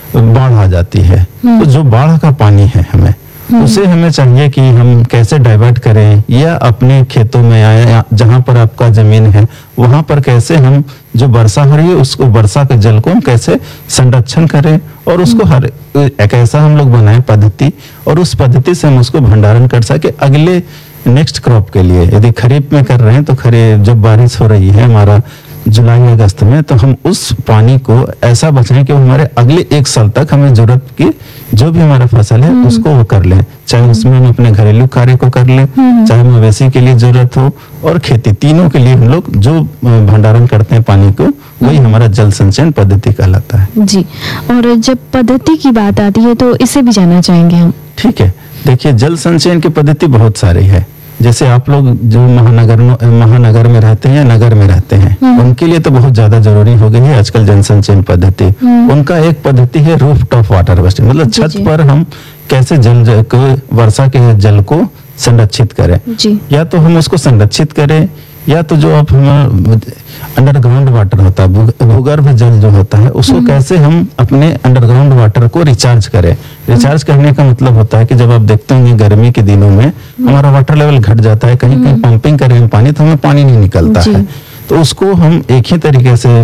बाढ़ आ जाती है, तो जो बाढ़ का पानी है उसे हमें चाहिए कि हम कैसे डाइवर्ट करें, या अपने खेतों में या जहाँ पर आपका जमीन है वहां पर कैसे हम जो वर्षा हो रही है उसको, वर्षा के जल को हम कैसे संरक्षण करें, और उसको हर एक ऐसा हम लोग बनाएं पद्धति, और उस पद्धति से हम उसको भंडारण कर सके अगले नेक्स्ट क्रॉप के लिए। यदि खरीफ में कर रहे हैं तो खरीफ जब बारिश हो रही है हमारा जुलाई अगस्त में, तो हम उस पानी को ऐसा बचाएं कि वो हमारे अगले 1 साल तक हमें जरूरत की जो भी हमारा फसल है उसको वो कर लें, चाहे उसमें हम अपने घरेलू कार्य को कर लें, चाहे मवेशी के लिए जरूरत हो और खेती, तीनों के लिए हम लोग जो भंडारण करते हैं पानी को, वही हमारा जल संचयन पद्धति कहलाता है। जी, और जब पद्धति की बात आती है तो इसे भी जानना चाहेंगे हम। ठीक है, देखिए जल संचयन की पद्धति बहुत सारी है। जैसे आप लोग जो महानगर में रहते हैं या नगर में रहते हैं, उनके लिए तो बहुत ज्यादा जरूरी हो गई है आजकल जल संचयन पद्धति। उनका एक पद्धति है रूफ टॉप वाटर हार्वेस्टिंग, मतलब छत पर हम कैसे जल को, वर्षा के जल को संरक्षित करें। या तो हम उसको संरक्षित करें, या तो जो आप हम अंडरग्राउंड वाटर होता है, भूगर्भ जल जो होता है, उसको कैसे हम अपने अंडरग्राउंड वाटर को रिचार्ज करें। रिचार्ज करने का मतलब होता है कि जब आप देखते होंगे गर्मी के दिनों में हमारा वाटर लेवल घट जाता है, कहीं कहीं पंपिंग करें हम पानी तो हमें पानी नहीं निकलता है, तो उसको हम एक ही तरीके से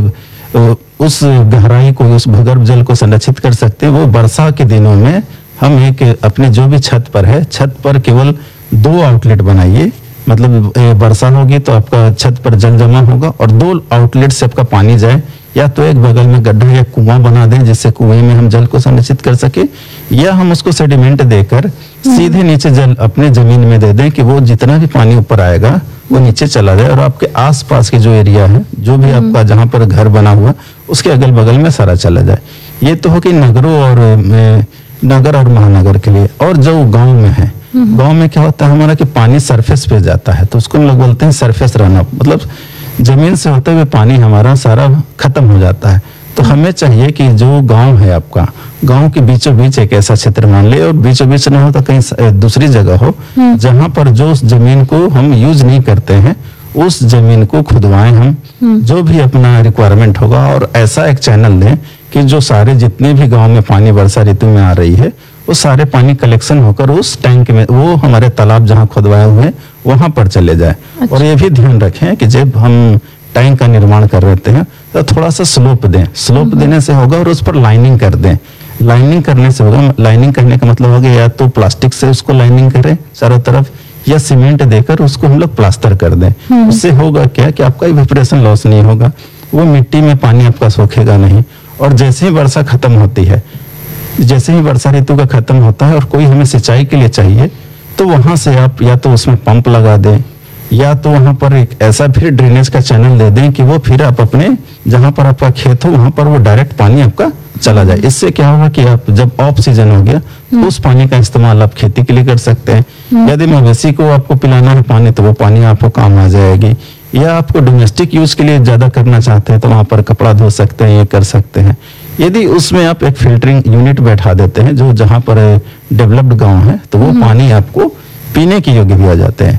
उस गहराई को, उस भूगर्भ जल को संरक्षित कर सकते हैं। वो वर्षा के दिनों में हम एक अपने जो भी छत पर है, छत पर केवल 2 आउटलेट बनाइए, मतलब वर्षा होगी तो आपका छत पर जल जमा होगा और 2 आउटलेट से आपका पानी जाए, या तो एक बगल में गड्ढा या कुआं बना दें जिससे कुएं में हम जल को संरक्षित कर सके, या हम उसको सेडिमेंट देकर सीधे नीचे जल अपने जमीन में दे दें कि वो जितना भी पानी ऊपर आएगा वो नीचे चला जाए, और आपके आसपास के जो एरिया है, जो भी आपका जहाँ पर घर बना हुआ, उसके अगल बगल में सारा चला जाए। ये तो हो कि नगरों और नगर और महानगर के लिए। और जो गाँव में है, गांव में क्या होता है हमारा कि पानी सरफेस पे जाता है, तो उसको हम लोग बोलते हैं सरफेस रन अप, मतलब जमीन से होते हुए पानी हमारा सारा खत्म हो जाता है। तो हमें चाहिए कि जो गांव है आपका, गांव के बीचों बीच एक ऐसा क्षेत्र मान ले, और बीचों बीच ना हो तो कहीं दूसरी जगह हो जहां पर जो उस जमीन को हम यूज नहीं करते हैं, उस जमीन को खुदवाएं हम, जो भी अपना रिक्वायरमेंट होगा, और ऐसा एक चैनल दें कि जो सारे जितने भी गाँव में पानी वर्षा ऋतु में आ रही है वो सारे पानी कलेक्शन होकर उस टैंक में, वो हमारे तालाब जहाँ खुदवाए हुए हैं वहां पर चले जाए। और ये भी ध्यान रखें कि जब हम टैंक का निर्माण कर रहे हैं तो थोड़ा सा स्लोप दें, स्लोप देने से होगा, और उस पर लाइनिंग कर दें। लाइनिंग करने से होगा, लाइनिंग करने का मतलब होगा या तो प्लास्टिक से उसको लाइनिंग करें चारों तरफ, या सीमेंट देकर उसको हम लोग प्लास्टर कर दें। उससे होगा क्या कि आपका इवेपोरेशन लॉस नहीं होगा, वो मिट्टी में पानी आपका सोखेगा नहीं। और जैसे ही वर्षा खत्म होती है, जैसे ही वर्षा ऋतु का खत्म होता है और कोई हमें सिंचाई के लिए चाहिए, तो वहां से आप या तो उसमें पंप लगा दें, या तो वहां पर एक ऐसा फिर ड्रेनेज का चैनल दे दें कि वो फिर आप अपने जहां पर आपका खेत हो वहां पर वो डायरेक्ट पानी आपका चला जाए। इससे क्या होगा कि आप जब ऑफ सीजन हो गया तो उस पानी का इस्तेमाल आप खेती के लिए कर सकते हैं। यदि मवेशी को आपको पिलाना है पानी, तो वो पानी आपको काम आ जाएगी। या आपको डोमेस्टिक यूज के लिए ज्यादा करना चाहते हैं तो वहां पर कपड़ा धो सकते हैं, ये कर सकते हैं। यदि उसमें आप एक फिल्टरिंग यूनिट बैठा देते हैं जो जहां पर डेवलप्ड गांव है, तो वो पानी आपको पीने के योग्य भी आ जाते हैं।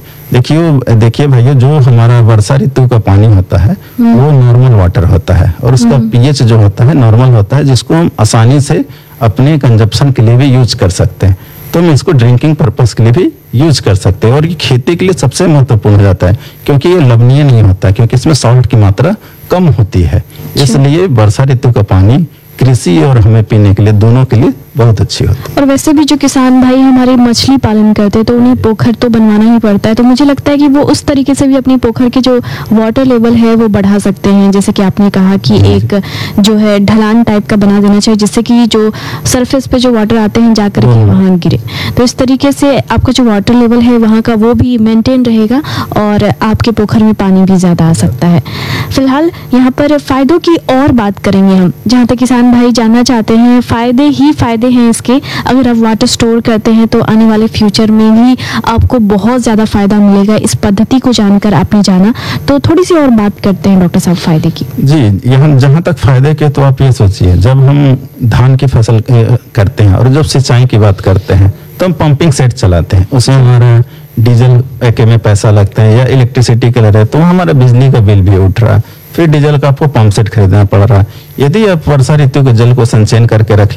देखिए भाइयों, जो हमारा वर्षा ऋतु का पानी होता है वो नॉर्मल वाटर होता है, और उसका पीएच जो होता है नॉर्मल होता है, जिसको हम आसानी से अपने कंजप्शन के लिए भी यूज कर सकते हैं। तो हम इसको ड्रिंकिंग पर्पस के लिए भी यूज कर सकते हैं, और ये खेती के लिए सबसे महत्वपूर्ण हो जाता है क्योंकि ये लवणीय नहीं होता, क्योंकि इसमें सॉल्ट की मात्रा कम होती है। इसलिए वर्षा ऋतु का पानी कृषि और हमें पीने के लिए, दोनों के लिए बहुत अच्छी होती है। और वैसे भी जो किसान भाई हमारे मछली पालन करते हैं तो उन्हें पोखर तो बनवाना ही पड़ता है, तो मुझे लगता है कि वो उस तरीके से भी अपनी पोखर के जो वाटर लेवल है वो बढ़ा सकते हैं। जैसे कि आपने कहा कि एक जो है ढलान टाइप का बना देना चाहिए, जिससे कि जो सरफेस पे जो वाटर आते हैं जाकर के वहाँ गिरे, तो इस तरीके से आपका जो वाटर लेवल है वहाँ का वो भी मेंटेन रहेगा और आपके पोखर में पानी भी ज्यादा आ सकता है। फिलहाल यहाँ पर फायदों की और बात करेंगे हम, जहाँ तक किसान भाई जानना चाहते हैं फायदे ही फायदे हैं इसके। अगर आप वाटर स्टोर करते हैं तो आने वाले फ्यूचर में भी आपको बहुत ज्यादा फायदा मिलेगा। इस पद्धति को जानकर आपने जाना, तो थोड़ी सी और बात करते हैं डॉक्टर साहब फायदे की। जी, यहाँ जहाँ तक फायदे के, तो आप ये सोचिए, जब हम धान की फसल करते हैं और जब सिंचाई की बात करते हैं तो हम पंपिंग सेट चलाते हैं, उसमें हमारा डीजल के में पैसा लगता है, या इलेक्ट्रिसिटी के लिए तो हमारा बिजली का बिल भी उठ रहा है, फिर डीजल का आपको पंप सेट खरीदना पड़ रहा है। यदि आप वर्षा ऋतु के जल को संचयन करके रख